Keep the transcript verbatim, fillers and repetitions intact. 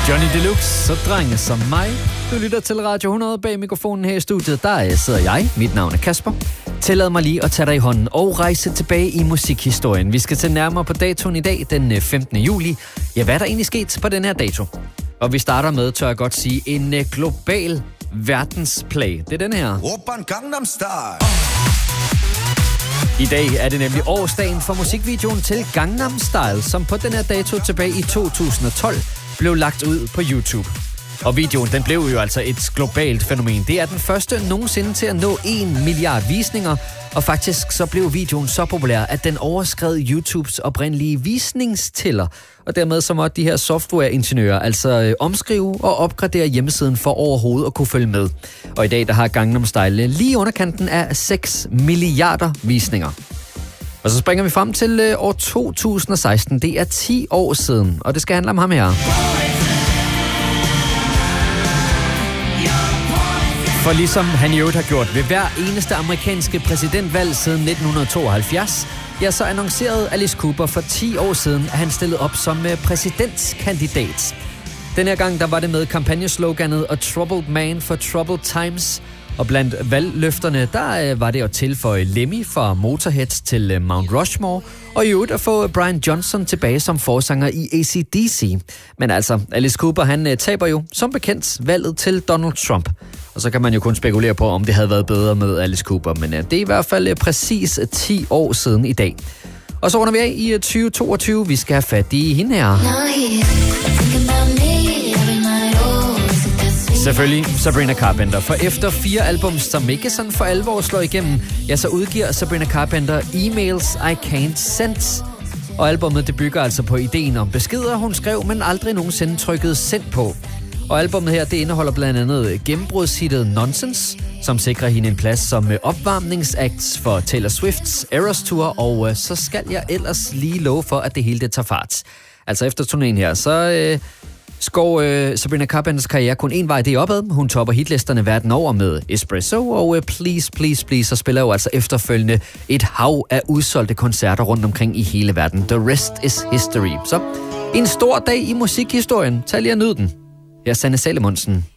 Johnny Deluxe, så drenge som mig. Du lytter til Radio hundrede. Bag mikrofonen her i studiet, der sidder jeg. Mit navn er Kasper. Tillad mig lige at tage dig i hånden og rejse tilbage i musikhistorien. Vi skal til nærmere på datoen i dag, den femtende juli. Ja, hvad er der egentlig sket på den her dato? Og vi starter med, tør jeg godt sige, en global verdensplay. Det er den her. Oppan Gangnam Style. I dag er det nemlig årsdagen for musikvideoen til Gangnam Style, som på den her dato tilbage i to tusind og tolv blev lagt ud på YouTube. Og videoen, den blev jo altså et globalt fænomen. Det er den første nogensinde til at nå en milliard visninger, og faktisk så blev videoen så populær, at den overskred YouTubes oprindelige visningstæller. Og dermed så måtte de her softwareingeniører altså øh, omskrive og opgradere hjemmesiden for overhovedet at kunne følge med. Og i dag der har Gangnam Style lige underkanten af seks milliarder visninger. Og så springer vi frem til øh, år to tusind og seksten. Det er ti år siden, og det skal handle om ham her. For ligesom han i øvrigt har gjort ved hver eneste amerikanske præsidentvalg siden nitten tooghalvfjerds, ja, så annoncerede Alice Cooper for ti år siden, at han stillede op som præsidentskandidat. Den her gang der var det med kampagnesloganet A Troubled Man for Troubled Times. Og blandt valgløfterne, der var det at tilføje Lemmy fra Motorhead til Mount Rushmore, og i øvrigt at få Brian Johnson tilbage som forsanger i A C D C. Men altså, Alice Cooper, han taber jo som bekendt valget til Donald Trump. Og så kan man jo kun spekulere på, om det havde været bedre med Alice Cooper, men det er i hvert fald præcis ti år siden i dag. Og så runder vi af i tyve toogtyve. Vi skal have fat i hende her. Selvfølgelig Sabrina Carpenter, for efter fire albums, som ikke sådan for alvor slår igennem, ja, så udgiver Sabrina Carpenter Emails I Can't Send. Og albummet det bygger altså på ideen om beskeder, hun skrev, men aldrig nogensinde trykkede send på. Og albummet her, det indeholder blandt andet gennembrudshittet Nonsense, som sikrer hende en plads som opvarmningsakt for Taylor Swifts Eras Tour, og så skal jeg ellers lige love for, at det hele det tager fart. Altså efter turnéen her, så øh, skår øh, Sabrina Carpenters karriere kun en vej, det er opad. Hun topper hitlisterne verden over med Espresso, og øh, Please, Please, Please, så spiller jo altså efterfølgende et hav af udsolgte koncerter rundt omkring i hele verden. The rest is history. Så en stor dag i musikhistorien. Tag lige og nyd den. Jeg er Sanne Salomonsen.